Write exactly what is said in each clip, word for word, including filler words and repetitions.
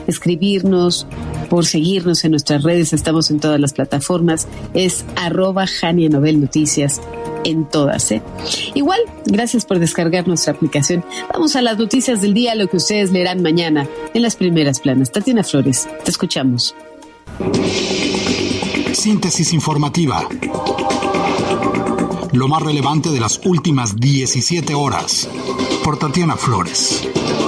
escribirnos, por seguirnos en nuestras redes. Estamos en todas las plataformas. Es arroba Jania Novel Noticias en todas, ¿eh? Igual, gracias por descargar nuestra aplicación. Vamos a las noticias del día, lo que ustedes leerán mañana en las primeras planas. Tatiana Flores, te escuchamos. Síntesis informativa. Lo más relevante de las últimas diecisiete horas. Por Tatiana Flores.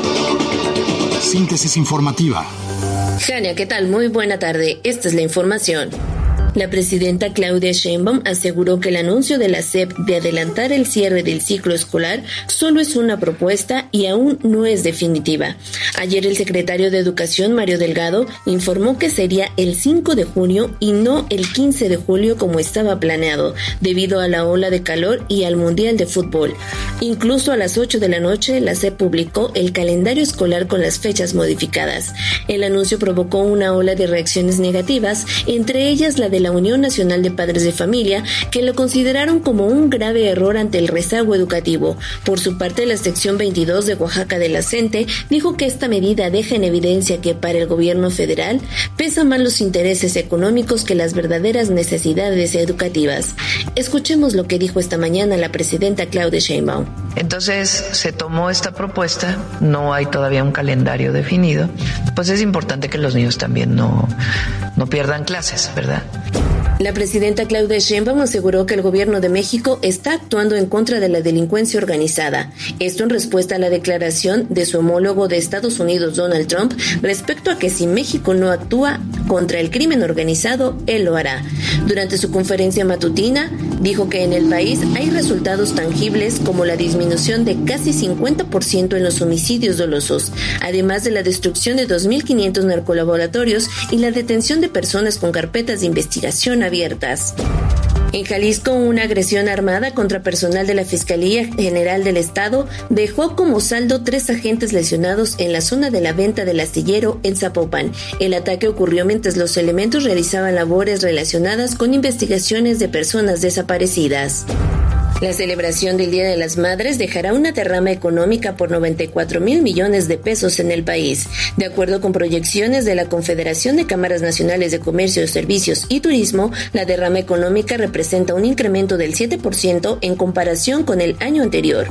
Síntesis informativa. Jania, ¿qué tal? Muy buena tarde. Esta es la información. La presidenta Claudia Sheinbaum aseguró que el anuncio de la S E P de adelantar el cierre del ciclo escolar solo es una propuesta y aún no es definitiva. Ayer el secretario de Educación, Mario Delgado, informó que sería el cinco de junio y no el quince de julio como estaba planeado, debido a la ola de calor y al Mundial de Fútbol. Incluso a las ocho de la noche, la S E P publicó el calendario escolar con las fechas modificadas. El anuncio provocó una ola de reacciones negativas, entre ellas la de la Unión Nacional de Padres de Familia, que lo consideraron como un grave error ante el rezago educativo. Por su parte, la sección veintidós de Oaxaca de la CENTE dijo que esta medida deja en evidencia que para el gobierno federal pesan más los intereses económicos que las verdaderas necesidades educativas. Escuchemos lo que dijo esta mañana la presidenta Claudia Sheinbaum. Entonces se tomó esta propuesta, no hay todavía un calendario definido, pues es importante que los niños también no, no pierdan clases, ¿verdad? La presidenta Claudia Sheinbaum aseguró que el gobierno de México está actuando en contra de la delincuencia organizada. Esto en respuesta a la declaración de su homólogo de Estados Unidos, Donald Trump, respecto a que si México no actúa contra el crimen organizado, él lo hará. Durante su conferencia matutina, dijo que en el país hay resultados tangibles como la disminución de casi cincuenta por ciento en los homicidios dolosos, además de la destrucción de dos mil quinientos narcolaboratorios y la detención de personas con carpetas de investigación abiertas. En Jalisco, una agresión armada contra personal de la Fiscalía General del Estado dejó como saldo tres agentes lesionados en la zona de la venta del astillero en Zapopan. El ataque ocurrió mientras los elementos realizaban labores relacionadas con investigaciones de personas desaparecidas. La celebración del Día de las Madres dejará una derrama económica por noventa y cuatro mil millones de pesos en el país. De acuerdo con proyecciones de la Confederación de Cámaras Nacionales de Comercio, Servicios y Turismo, la derrama económica representa un incremento del siete por ciento en comparación con el año anterior.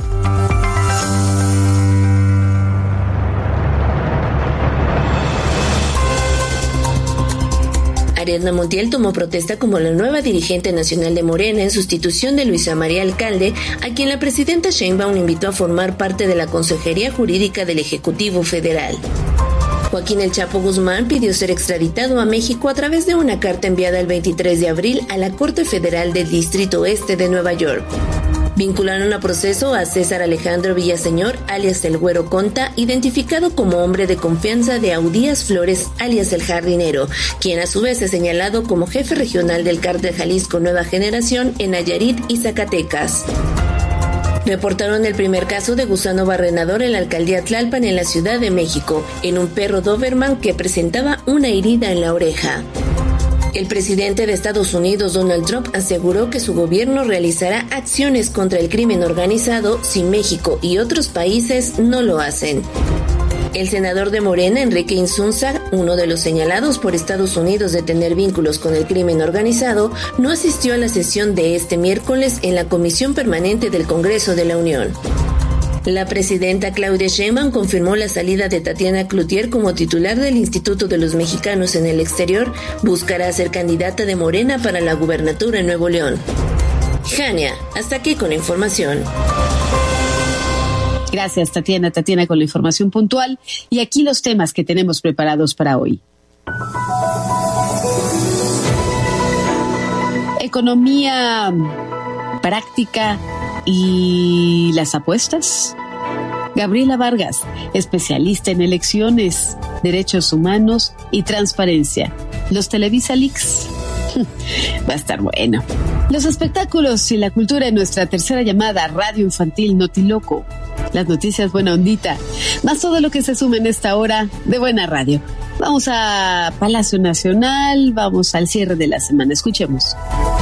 Ariadna Montiel tomó protesta como la nueva dirigente nacional de Morena en sustitución de Luisa María Alcalde, a quien la presidenta Sheinbaum invitó a formar parte de la Consejería Jurídica del Ejecutivo Federal. Joaquín El Chapo Guzmán pidió ser extraditado a México a través de una carta enviada el veintitrés de abril a la Corte Federal del Distrito Este de Nueva York. Vincularon a proceso a César Alejandro Villaseñor, alias El Güero Conta, identificado como hombre de confianza de Audías Flores, alias El Jardinero, quien a su vez es señalado como jefe regional del Cártel Jalisco Nueva Generación en Nayarit y Zacatecas. Reportaron el primer caso de gusano barrenador en la alcaldía Tlalpan en la Ciudad de México, en un perro Doberman que presentaba una herida en la oreja. El presidente de Estados Unidos, Donald Trump, aseguró que su gobierno realizará acciones contra el crimen organizado si México y otros países no lo hacen. El senador de Morena, Enrique Insunza, uno de los señalados por Estados Unidos de tener vínculos con el crimen organizado, no asistió a la sesión de este miércoles en la Comisión Permanente del Congreso de la Unión. La presidenta Claudia Sheinbaum confirmó la salida de Tatiana Cloutier como titular del Instituto de los Mexicanos en el Exterior. Buscará ser candidata de Morena para la gubernatura en Nuevo León. Jania, hasta aquí con la información. Gracias, Tatiana. Tatiana con la información puntual. Y aquí los temas que tenemos preparados para hoy. Economía práctica y las apuestas. Gabriela Vargas, especialista en elecciones, derechos humanos y transparencia. Los Televisa Leaks. Va a estar bueno. Los espectáculos y la cultura en nuestra tercera llamada, Radio Infantil Notiloco. Las noticias buena ondita. Más todo lo que se suma en esta hora de Buena Radio. Vamos a Palacio Nacional, vamos al cierre de la semana. Escuchemos.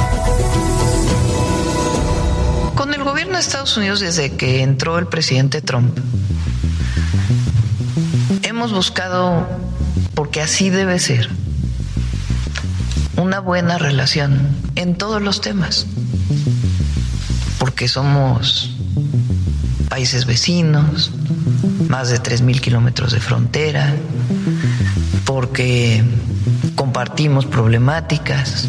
Con el gobierno de Estados Unidos, desde que entró el presidente Trump, hemos buscado porque así debe ser, una buena relación en todos los temas, porque somos países vecinos, más de tres mil kilómetros de frontera, porque compartimos problemáticas,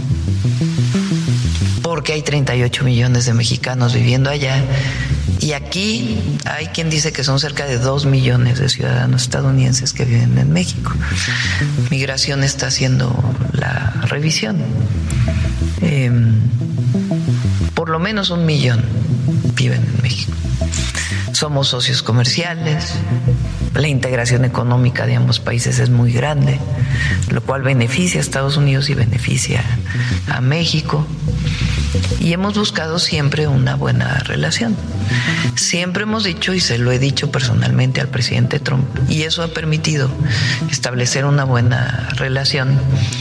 porque hay treinta y ocho millones de mexicanos viviendo allá, y aquí hay quien dice que son cerca de dos millones de ciudadanos estadounidenses que viven en México. Migración está haciendo la revisión. Eh, por lo menos un millón viven en México. Somos socios comerciales, la integración económica de ambos países es muy grande, lo cual beneficia a Estados Unidos y beneficia a México. Y hemos buscado siempre una buena relación. Siempre hemos dicho, y se lo he dicho personalmente al presidente Trump, y eso ha permitido establecer una buena relación,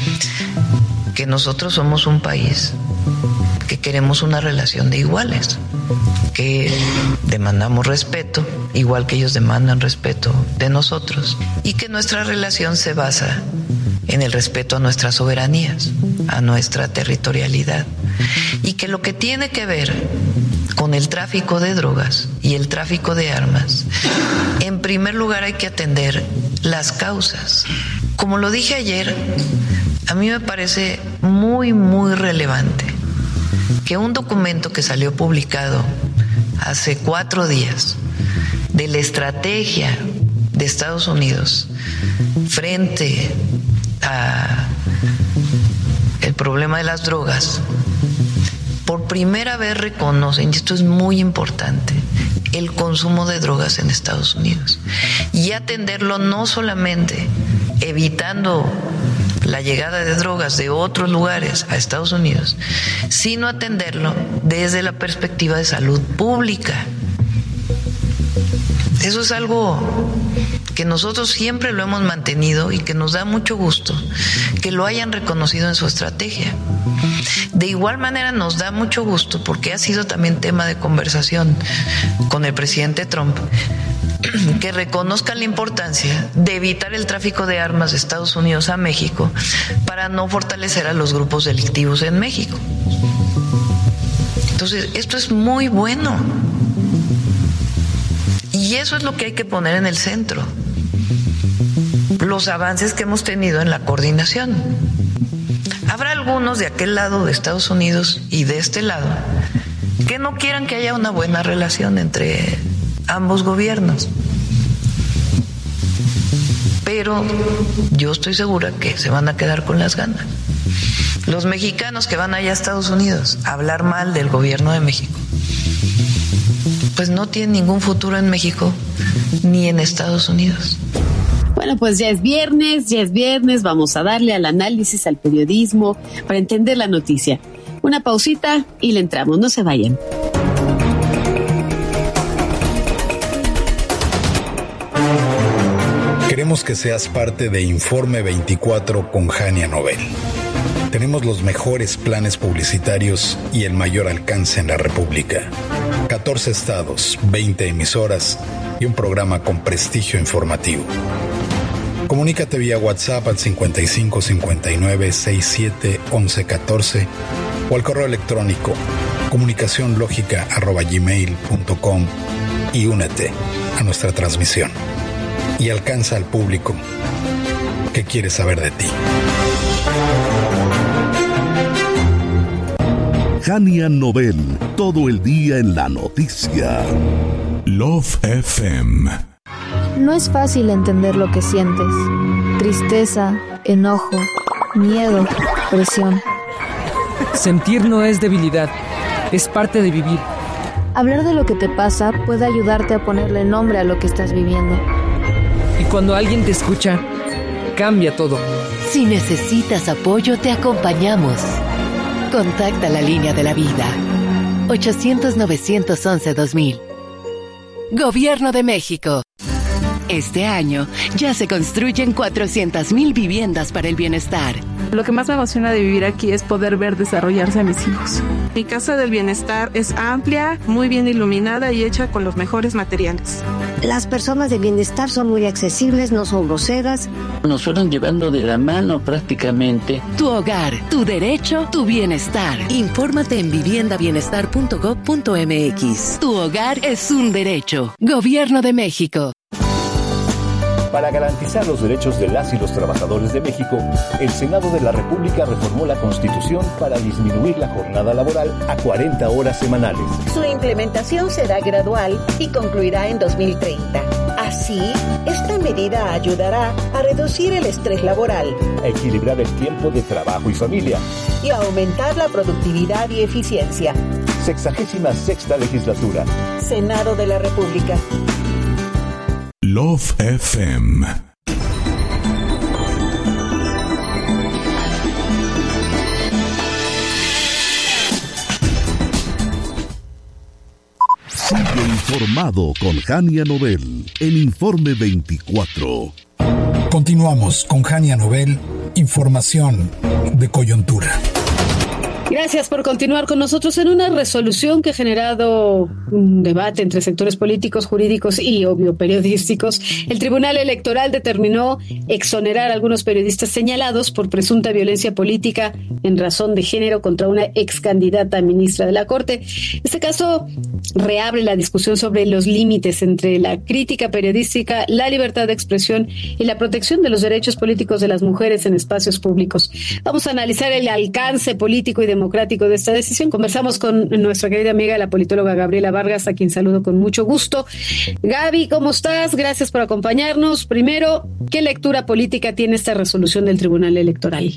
que nosotros somos un país que queremos una relación de iguales, que demandamos respeto, igual que ellos demandan respeto de nosotros, y que nuestra relación se basa en el respeto a nuestras soberanías, a nuestra territorialidad, y que lo que tiene que ver con el tráfico de drogas y el tráfico de armas, en primer lugar hay que atender las causas. Como lo dije ayer, a mí me parece muy, muy relevante que un documento que salió publicado hace cuatro días de la estrategia de Estados Unidos frente a el problema de las drogas, por primera vez reconocen, y esto es muy importante, el consumo de drogas en Estados Unidos, y atenderlo no solamente evitando la llegada de drogas de otros lugares a Estados Unidos, sino atenderlo desde la perspectiva de salud pública. Eso es algo que nosotros siempre lo hemos mantenido y que nos da mucho gusto que lo hayan reconocido en su estrategia. De igual manera nos da mucho gusto, porque ha sido también tema de conversación con el presidente Trump, que reconozca la importancia de evitar el tráfico de armas de Estados Unidos a México para no fortalecer a los grupos delictivos en México. Entonces, esto es muy bueno. Y eso es lo que hay que poner en el centro. Los avances que hemos tenido en la coordinación. Habrá algunos de aquel lado de Estados Unidos y de este lado que no quieran que haya una buena relación entre ambos gobiernos. Pero yo estoy segura que se van a quedar con las ganas. Los mexicanos que van allá a Estados Unidos a hablar mal del gobierno de México, pues no tienen ningún futuro en México ni en Estados Unidos. Bueno, pues ya es viernes, ya es viernes, vamos a darle al análisis, al periodismo, para entender la noticia. Una pausita y le entramos, no se vayan. Queremos que seas parte de Informe veinticuatro con Jania Nobel. Tenemos los mejores planes publicitarios y el mayor alcance en la República. catorce estados, veinte emisoras y un programa con prestigio informativo. Comunícate vía WhatsApp al cincuenta y cinco cincuenta y nueve sesenta y siete once catorce o al correo electrónico comunicacionlógica arroba gmail punto com y únete a nuestra transmisión y alcanza al público que quiere saber de ti. Jania Nobel, todo el día en la noticia. Love F M. No es fácil entender lo que sientes. Tristeza, enojo, miedo, presión. Sentir no es debilidad, es parte de vivir. Hablar de lo que te pasa puede ayudarte a ponerle nombre a lo que estás viviendo. Y cuando alguien te escucha, cambia todo. Si necesitas apoyo, te acompañamos. Contacta la línea de la vida. ochocientos novecientos once dos mil. Gobierno de México. Este año ya se construyen cuatrocientas mil viviendas para el bienestar. Lo que más me emociona de vivir aquí es poder ver desarrollarse a mis hijos. Mi casa del bienestar es amplia, muy bien iluminada y hecha con los mejores materiales. Las personas de bienestar son muy accesibles, no son groseras, nos fueron llevando de la mano prácticamente. Tu hogar, tu derecho, tu bienestar. Infórmate en vivienda bienestar punto gob punto eme equis. Tu hogar es un derecho. Gobierno de México. Para garantizar los derechos de las y los trabajadores de México, el Senado de la República reformó la Constitución para disminuir la jornada laboral a cuarenta horas semanales. Su implementación será gradual y concluirá en dos mil treinta. Así, esta medida ayudará a reducir el estrés laboral, a equilibrar el tiempo de trabajo y familia y a aumentar la productividad y eficiencia. Sexagésima sexta legislatura. Senado de la República. Love F M. Sigue informado con Jania Nobel en Informe veinticuatro. Continuamos con Jania Nobel, información de coyuntura. Gracias por continuar con nosotros. En una resolución que ha generado un debate entre sectores políticos, jurídicos y, obvio, periodísticos, el Tribunal Electoral determinó exonerar a algunos periodistas señalados por presunta violencia política en razón de género contra una ex candidata a ministra de la Corte. Este caso reabre la discusión sobre los límites entre la crítica periodística, la libertad de expresión y la protección de los derechos políticos de las mujeres en espacios públicos. Vamos a analizar el alcance político y democrático democrático de esta decisión. Conversamos con nuestra querida amiga, la politóloga Gabriela Vargas, a quien saludo con mucho gusto. Gaby, ¿cómo estás? Gracias por acompañarnos. Primero, ¿qué lectura política tiene esta resolución del Tribunal Electoral?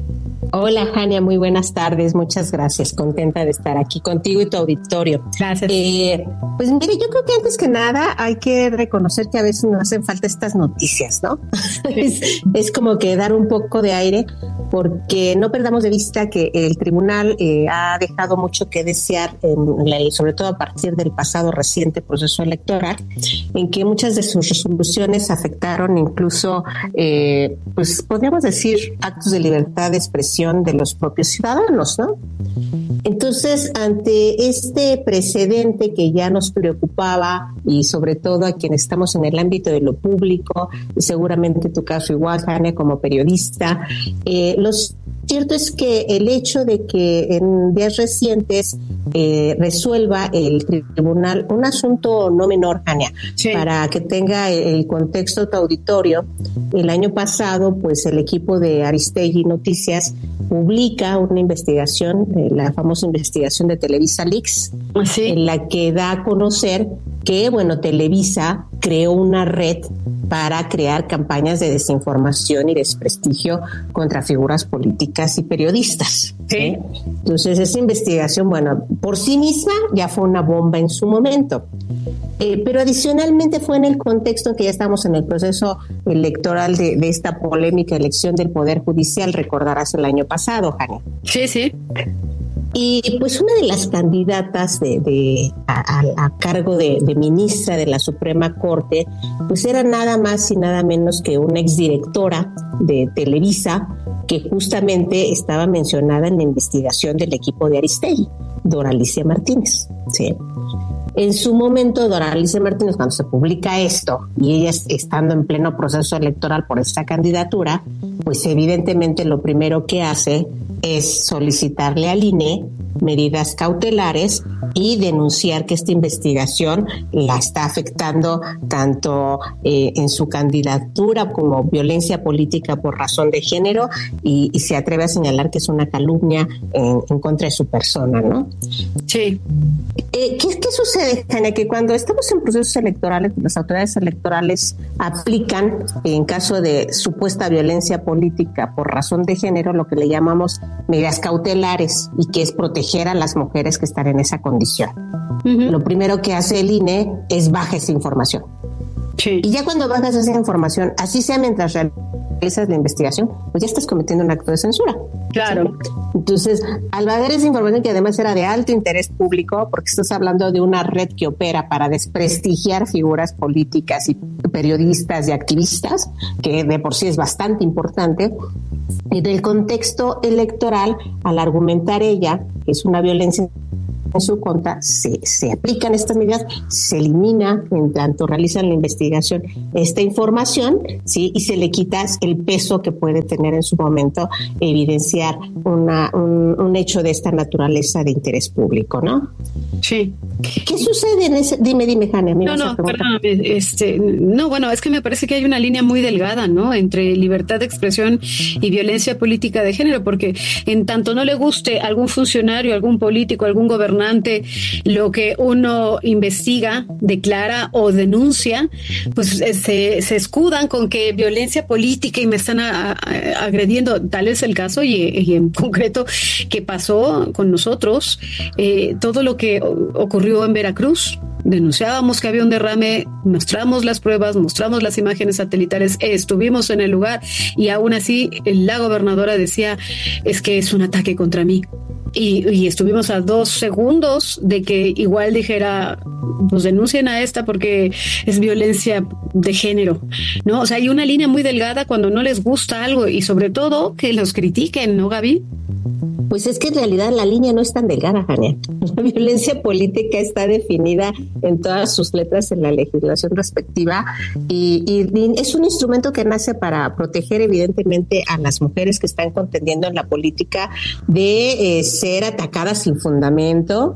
Hola, Jania, muy buenas tardes, muchas gracias, contenta de estar aquí contigo y tu auditorio. Gracias. Eh, pues mire, yo creo que antes que nada hay que reconocer que a veces nos hacen falta estas noticias, ¿no? es, es como que dar un poco de aire, porque no perdamos de vista que el tribunal eh, ha dejado mucho que desear, en la, sobre todo a partir del pasado reciente proceso electoral, en que muchas de sus resoluciones afectaron incluso, eh, pues podríamos decir, actos de libertad de expresión de los propios ciudadanos, ¿no? Entonces, ante este precedente que ya nos preocupaba, y sobre todo a quienes estamos en el ámbito de lo público, y seguramente tu caso igual, Jania, como periodista, eh, lo cierto es que el hecho de que en días recientes eh, resuelva el tribunal un asunto no menor, Jania, sí. Para que tenga el contexto tu auditorio, el año pasado, pues el equipo de Aristegui Noticias publica una investigación, eh, la famosa investigación de Televisa Leaks, sí. En la que da a conocer que, bueno, Televisa creó una red para crear campañas de desinformación y desprestigio contra figuras políticas y periodistas. ¿Sí? ¿Sí? Entonces, esa investigación, bueno, por sí misma ya fue una bomba en su momento. Eh, pero adicionalmente fue en el contexto en que ya estamos en el proceso electoral de, de esta polémica elección del Poder Judicial, recordarás el año pasado, Jania. Sí, sí. Y pues una de las candidatas de, de a, a, a cargo de, de ministra de la Suprema Corte, pues era nada más y nada menos que una exdirectora de Televisa, que justamente estaba mencionada en la investigación del equipo de Aristegui, Doralicia Martínez, ¿sí? En su momento, Doralicia Martínez, cuando se publica esto, y ella estando en pleno proceso electoral por esta candidatura, pues evidentemente lo primero que hace es solicitarle al I N E medidas cautelares y denunciar que esta investigación la está afectando tanto eh, en su candidatura como violencia política por razón de género, y, y se atreve a señalar que es una calumnia en, en contra de su persona, ¿no? Sí. Eh, ¿qué, ¿Qué sucede, Jania? Que cuando estamos en procesos electorales, las autoridades electorales aplican, en caso de supuesta violencia política por razón de género, lo que le llamamos medidas cautelares, y que es proteger a las mujeres que están en esa condición. Uh-huh. Lo primero que hace el I N E es bajar esa información. Sí. Y ya cuando bajas esa información, así sea mientras realizas la investigación, pues ya estás cometiendo un acto de censura. Claro. ¿Sí? Entonces, al bajar esa información, que además era de alto interés público, porque estás hablando de una red que opera para desprestigiar figuras políticas y periodistas y activistas, que de por sí es bastante importante, y del contexto electoral, al argumentar ella que es una violencia en su contra, se, se aplican estas medidas, se elimina, en tanto realizan la investigación, esta información, ¿sí? Y se le quita el peso que puede tener en su momento evidenciar una, un, un hecho de esta naturaleza de interés público, ¿no? Sí. ¿Qué sucede en ese? Dime, dime, Jania. No, no, perdóname, este, no, bueno, es que me parece que hay una línea muy delgada, ¿no? Entre libertad de expresión y violencia política de género, porque en tanto no le guste a algún funcionario, algún político, algún gobernante lo que uno investiga, declara o denuncia, pues se, se escudan con que violencia política y me están a, a, agrediendo. Tal es el caso y, y en concreto que pasó con nosotros, eh, todo lo que ocurrió en Veracruz. Denunciábamos que había un derrame, mostramos las pruebas, mostramos las imágenes satelitales, estuvimos en el lugar y aún así la gobernadora decía, es que es un ataque contra mí. Y, y estuvimos a dos segundos de que igual dijera, pues denuncien a esta porque es violencia de género, ¿no? O sea, hay una línea muy delgada cuando no les gusta algo y sobre todo que los critiquen, ¿no, Gaby? Pues es que en realidad la línea no es tan delgada, Jania. La violencia política está definida en todas sus letras en la legislación respectiva y, y, y es un instrumento que nace para proteger evidentemente a las mujeres que están contendiendo en la política de eh, ser atacadas sin fundamento,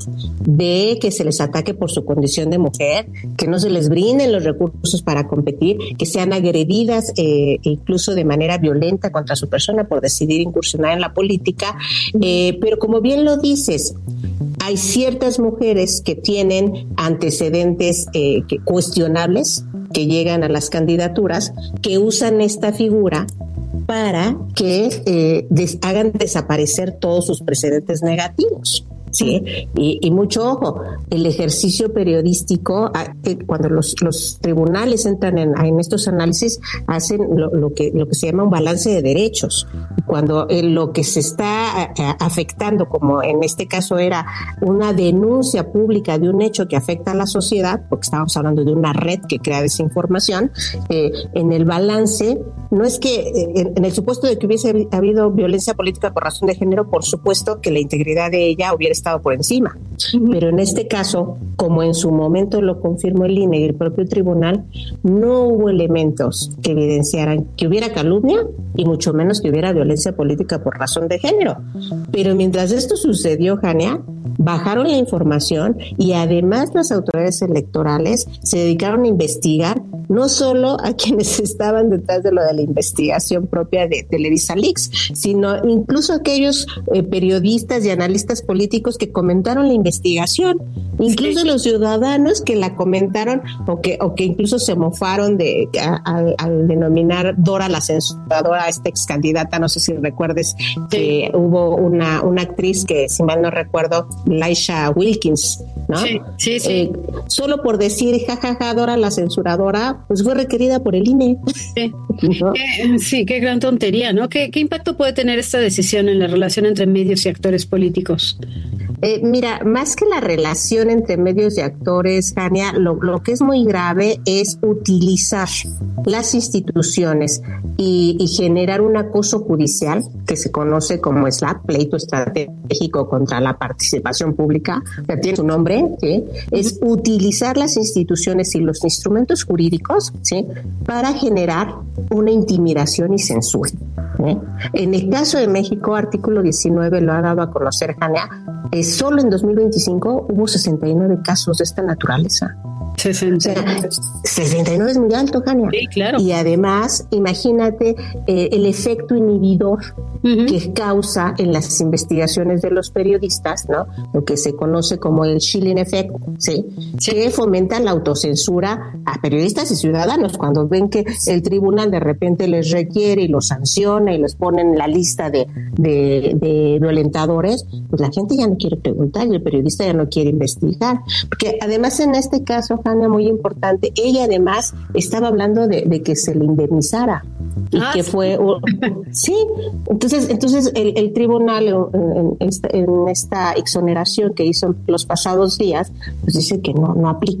de que se les ataque por su condición de mujer, que no se les brinden los recursos para competir, que sean agredidas eh, incluso de manera violenta contra su persona por decidir incursionar en la política. Eh, pero como bien lo dices, hay ciertas mujeres que tienen antecedentes eh, que, cuestionables, que llegan a las candidaturas, que usan esta figura para que eh, des, hagan desaparecer todos sus precedentes negativos. Sí, y, y mucho ojo, el ejercicio periodístico, cuando los, los tribunales entran en, en estos análisis, hacen lo, lo que lo que se llama un balance de derechos. Cuando eh, lo que se está a, a, afectando, como en este caso era una denuncia pública de un hecho que afecta a la sociedad, porque estábamos hablando de una red que crea desinformación, eh, en el balance, no es que eh, en el supuesto de que hubiese habido violencia política por razón de género, por supuesto que la integridad de ella hubiera estado por encima. Pero en este caso, como en su momento lo confirmó el I N E y el propio tribunal, no hubo elementos que evidenciaran que hubiera calumnia y mucho menos que hubiera violencia política por razón de género. Pero mientras esto sucedió, Jania, bajaron la información y además las autoridades electorales se dedicaron a investigar no solo a quienes estaban detrás de lo de la investigación propia de Televisa Leaks, sino incluso aquellos eh, periodistas y analistas políticos que comentaron la investigación, incluso sí. Los ciudadanos que la comentaron o que o que incluso se mofaron de al denominar Dora la censuradora a esta ex candidata. No sé si recuerdes sí. que hubo una una actriz que, si mal no recuerdo, Laisha Wilkins, ¿no? Sí, sí, sí. Eh, solo por decir jajaja ja, ja, Dora la censuradora, pues fue requerida por el I N E. Sí, ¿no? Qué, sí, qué gran tontería, ¿no? ¿Qué, ¿Qué impacto puede tener esta decisión en la relación entre medios y actores políticos? Eh, mira, más que la relación entre medios y actores, Jania, lo, lo que es muy grave es utilizar las instituciones y, y generar un acoso judicial que se conoce como SLAPP, pleito estratégico contra la participación pública, que tiene su nombre, ¿sí? Es utilizar las instituciones y los instrumentos jurídicos, ¿sí? Para generar una intimidación y censura. ¿eh? En el caso de México, artículo diecinueve lo ha dado a conocer, Jania, eh, solo en dos mil veinticinco hubo sesenta y nueve casos de esta naturaleza. sesenta. O sea, sesenta y nueve es muy alto, Jania. Sí, claro. Y además, imagínate eh, el efecto inhibidor uh-huh. que causa en las investigaciones de los periodistas, ¿no? Lo que se conoce como el chilling effect, ¿sí? Sí. Que fomenta la autocensura a periodistas y ciudadanos cuando ven que el tribunal de repente les requiere y los sanciona y les pone en la lista de, de, de violentadores, pues la gente ya no quiere preguntar y el periodista ya no quiere investigar. Porque además en este caso, muy importante, ella además estaba hablando de, de que se le indemnizara y ah, que sí. fue uh, sí, entonces entonces el, el tribunal en, en, esta, en esta exoneración que hizo los pasados días, pues dice que no no aplica.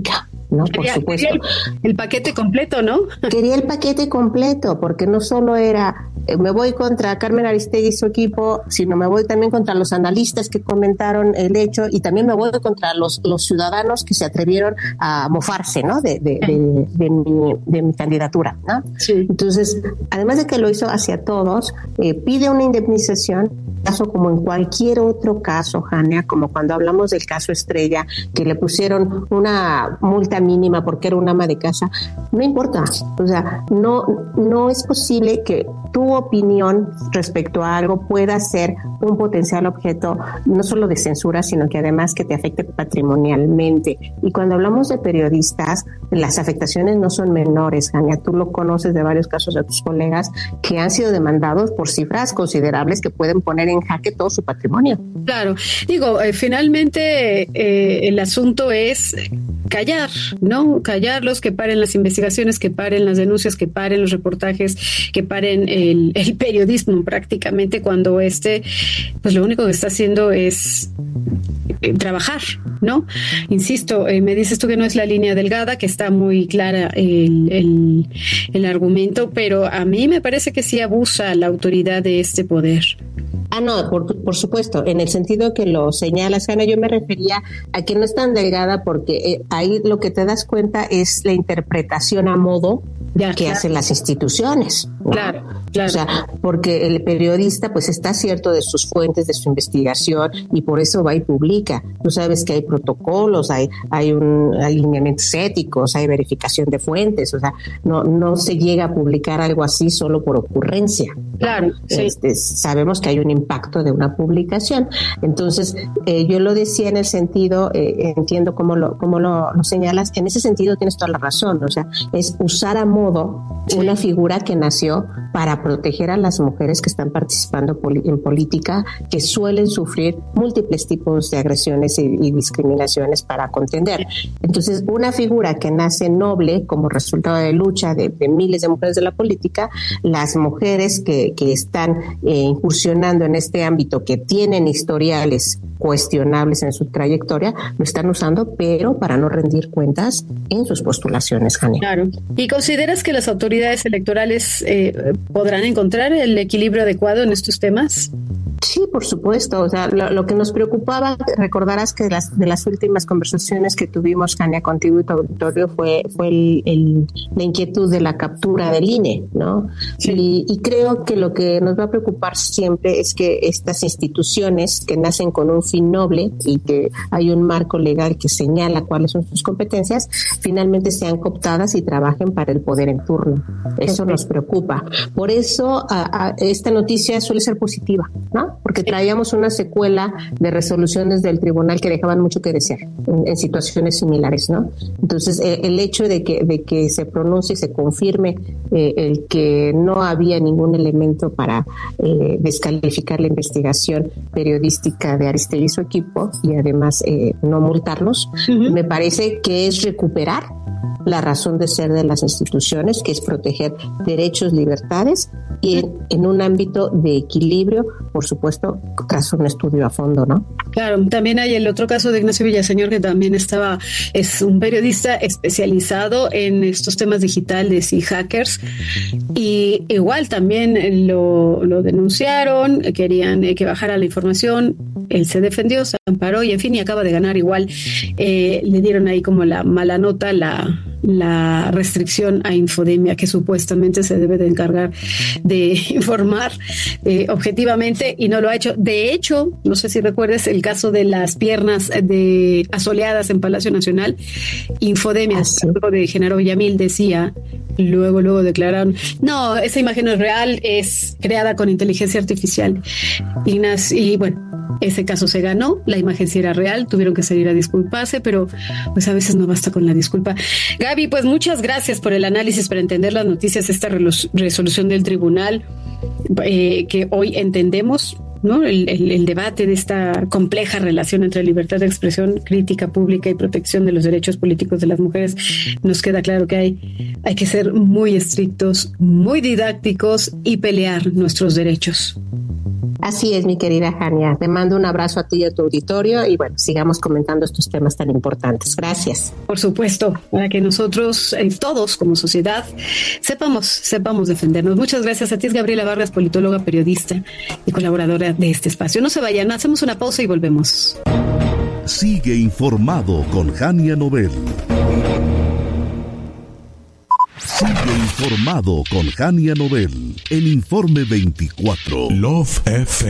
¿no? Por quería, supuesto. Quería el, el paquete completo, ¿no? Quería el paquete completo, porque no solo era eh, me voy contra Carmen Aristegui y su equipo, sino me voy también contra los analistas que comentaron el hecho y también me voy contra los, los ciudadanos que se atrevieron a mofarse, ¿no? De, de, de, de, mi, de mi candidatura, ¿no? Sí. Entonces, además de que lo hizo hacia todos, eh, pide una indemnización, caso como en cualquier otro caso, Jania, como cuando hablamos del caso Estrella, que le pusieron una multa mínima porque era una ama de casa, no importa, o sea, no, no es posible que tu opinión respecto a algo pueda ser un potencial objeto no solo de censura, sino que además que te afecte patrimonialmente. Y cuando hablamos de periodistas, las afectaciones no son menores, Jania, tú lo conoces de varios casos de tus colegas que han sido demandados por cifras considerables que pueden poner en jaque todo su patrimonio. Claro, digo, eh, finalmente eh, el asunto es callar, ¿no? Callarlos, que paren las investigaciones, que paren las denuncias, que paren los reportajes, que paren el, el periodismo prácticamente, cuando este, pues lo único que está haciendo es eh, trabajar, ¿no? Insisto, eh, me dices tú que no es la línea delgada, que está muy clara el, el, el argumento, pero a mí me parece que sí abusa la autoridad de este poder. Ah, no, por, por supuesto, en el sentido que lo señalas, Jana, yo me refería a que no es tan delgada porque eh, ahí lo que te das cuenta es la interpretación a modo ya, que claro. hacen las instituciones, ¿no? Claro, claro. O sea, porque el periodista pues está cierto de sus fuentes, de su investigación y por eso va y publica. Tú sabes que hay protocolos, hay hay un alineamientos éticos, hay verificación de fuentes, o sea, no no se llega a publicar algo así solo por ocurrencia. Claro, sí. Este, sabemos que hay un impacto de una publicación. Entonces, eh, yo lo decía en el sentido, eh, entiendo cómo lo cómo lo, lo señalas, en ese sentido tienes toda la razón, o sea, es usar a modo una figura que nació para proteger a las mujeres que están participando poli- en política, que suelen sufrir múltiples tipos de agresiones y, y discriminaciones para contender. Entonces, una figura que nace noble como resultado de lucha de, de miles de mujeres de la política, las mujeres que, que están eh, incursionando en este ámbito, que tienen historiales cuestionables en su trayectoria, lo están usando, pero para no rendir cuentas en sus postulaciones, Jania. Claro. ¿Y consideras que las autoridades electorales eh, podrán encontrar el equilibrio adecuado en estos temas? Sí, por supuesto. O sea, lo, lo que nos preocupaba, recordarás que de las, de las últimas conversaciones que tuvimos, Jania, contigo y tu auditorio, fue, fue el, el, la inquietud de la captura del I N E, ¿no? Sí. Y, y creo que lo que nos va a preocupar siempre es que estas instituciones que nacen con un fin noble y que hay un marco legal que señala cuáles son sus competencias, finalmente sean cooptadas y trabajen para el poder en turno. Eso nos preocupa. Por eso a, a, esta noticia suele ser positiva, ¿no? Porque traíamos una secuela de resoluciones del tribunal que dejaban mucho que desear en, en situaciones similares, ¿no? Entonces, eh, el hecho de que, de que se pronuncie y se confirme eh, el que no había ningún elemento para eh, descalificar la investigación periodística de Aristegui y su equipo y además eh, no multarlos, uh-huh. me parece que es recuperar la razón de ser de las instituciones, que es proteger derechos, libertades y en, en un ámbito de equilibrio, por supuesto, tras un estudio a fondo, ¿no? Claro, también hay el otro caso de Ignacio Villaseñor, que también estaba, es un periodista especializado en estos temas digitales y hackers, y igual también lo, lo denunciaron, querían que bajara la información, él se defendió, se amparó y en fin, y acaba de ganar igual. Eh, le dieron ahí como la mala nota, la la restricción a Infodemia, que supuestamente se debe de encargar de informar eh, objetivamente, y no lo ha hecho. De hecho, no sé si recuerdes el caso de las piernas de asoleadas en Palacio Nacional. Infodemia, ¿sí? Luego de Genaro Villamil decía, luego luego declararon, no, esa imagen no es real, es creada con inteligencia artificial. Ignacio, y bueno, ese caso se ganó, la imagen sí era real, tuvieron que salir a disculparse, pero pues a veces no basta con la disculpa. Gaby, pues muchas gracias por el análisis para entender las noticias, esta resolución del tribunal eh, que hoy entendemos, ¿no? El, el, el debate de esta compleja relación entre libertad de expresión, crítica pública y protección de los derechos políticos de las mujeres. Nos queda claro que hay, hay que ser muy estrictos, muy didácticos y pelear nuestros derechos. Así es, mi querida Jania. Te mando un abrazo a ti y a tu auditorio y bueno, sigamos comentando estos temas tan importantes. Gracias. Por supuesto, para que nosotros, eh, todos como sociedad, sepamos, sepamos defendernos. Muchas gracias a ti, Gabriela Vargas, politóloga, periodista y colaboradora de este espacio. No se vayan, hacemos una pausa y volvemos. Sigue informado con Jania Nobel. Sigue informado con Jania Nobel en Informe veinticuatro. Love F M.